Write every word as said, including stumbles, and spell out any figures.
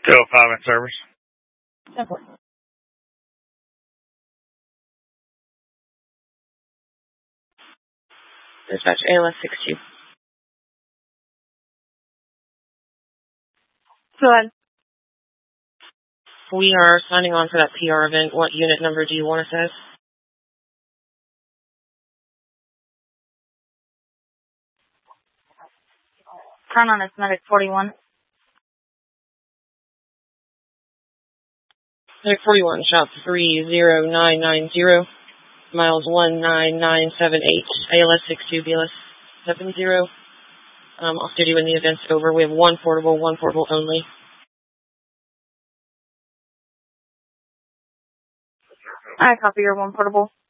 Still five in service. Definitely. Dispatch A L S six two. Go ahead. We are signing on for that P R event. What unit number do you want us as? Turn on, it's Medic forty-one. Medic forty-one, shop three zero nine nine zero, miles one nine nine seven eight, A L S six two, B L S seven zero. Um, off duty when the event's over. We have one portable, one portable only. I copy your one portable.